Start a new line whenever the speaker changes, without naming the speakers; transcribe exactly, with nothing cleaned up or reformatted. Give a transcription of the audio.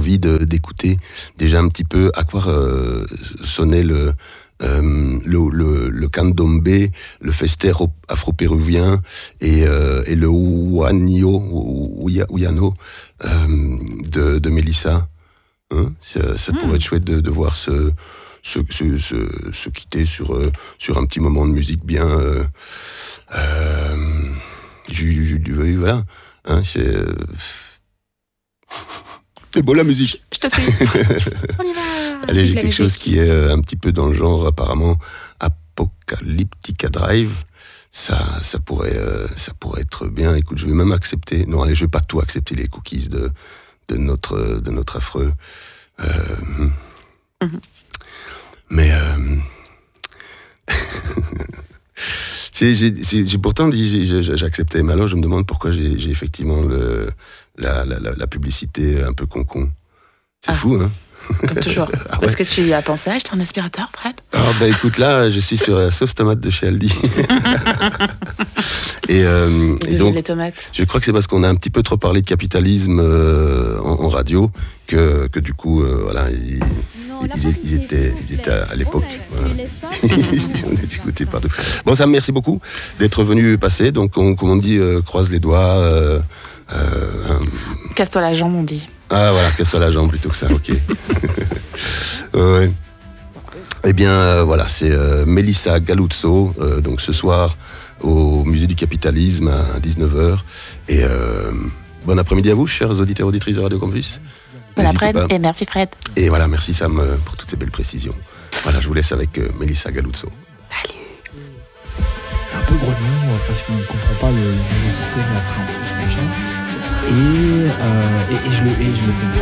envie de, d'écouter déjà un petit peu à quoi euh, sonnait le, euh, le, le, le candombe, le fester afro-péruvien et, euh, et le huanio, huyano euh, de, de Mélissa. Hein, ça ça mmh. pourrait être chouette de, de voir ce, ce, ce, ce, se quitter sur, euh, sur un petit moment de musique bien... Euh, euh, ju, ju, ju, voilà. Hein, c'est... Euh, c'est beau la musique.
Je te suis. On y va.
Allez, j'ai quelque musique. chose qui est un petit peu dans le genre apparemment Apocalyptica Drive. Ça, ça pourrait, euh, ça pourrait être bien. Écoute, je vais même accepter. Non, allez, je vais pas tout accepter les cookies de, de notre, de notre affreux. Euh, mm-hmm. Mais euh, c'est, j'ai, c'est, j'ai pourtant dit j'ai, j'ai, j'acceptais. Mais alors, je me demande pourquoi j'ai, j'ai effectivement le La, la, la, la publicité un peu con-con. C'est ah. fou, hein?
Comme toujours. Ah ouais. Est-ce que tu y as pensé à acheter un aspirateur, Fred?
Ah bah écoute, là, je suis sur la sauce tomate de chez Aldi. et, euh, et donc,
les tomates.
Je crois que c'est parce qu'on a un petit peu trop parlé de capitalisme euh, en, en radio que, que du coup, euh, voilà, ils, non, ils, ils, étaient, ils étaient à, à l'époque. Voilà. On est écoutés partout. Bon, Sam, merci beaucoup d'être venu passer. Donc, on, comme on dit, euh, croise les doigts. Euh, Euh,
casse-toi la jambe, on dit.
Ah voilà, casse-toi la jambe plutôt que ça, ok. ouais. Eh bien, euh, voilà, c'est euh, Mélissa Galuzzo, euh, donc ce soir au Musée du Capitalisme à dix-neuf heures. Et euh, bon après-midi à vous, chers auditeurs auditrices de Radio Campus.
Bon après-midi et merci Fred.
Et voilà, merci Sam pour toutes ces belles précisions. Voilà, je vous laisse avec euh, Mélissa Galuzzo.
Salut.
Un peu grognon parce qu'il ne comprend pas le, le système à train. Et, euh, et, et, je le, et je le comprends.